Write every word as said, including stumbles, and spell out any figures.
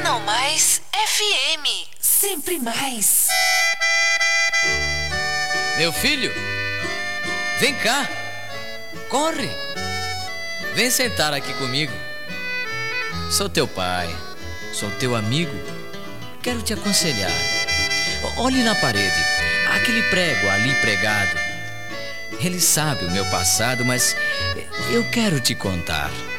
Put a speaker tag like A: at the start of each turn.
A: Canal Mais F M. Sempre mais.
B: Meu filho, vem cá. Corre. Vem sentar aqui comigo. Sou teu pai, sou teu amigo. Quero te aconselhar. Olhe na parede, aquele prego ali pregado. Ele sabe o meu passado, mas eu quero te contar.